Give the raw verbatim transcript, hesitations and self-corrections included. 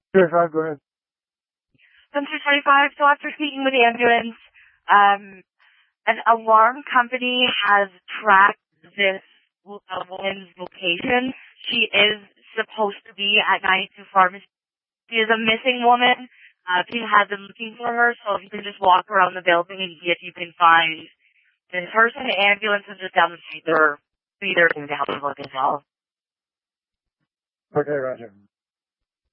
Sure, Sean, go ahead. From two twenty-five, so after speaking with the ambulance, um, an alarm company has tracked this uh, woman's location. She is supposed to be at ninety-two Pharmacy. She is a missing woman. Uh, people have been looking for her, so if you can just walk around the building and see if you can find this person. The ambulance is just down the street. They're either going to help you look as well. Okay, Roger.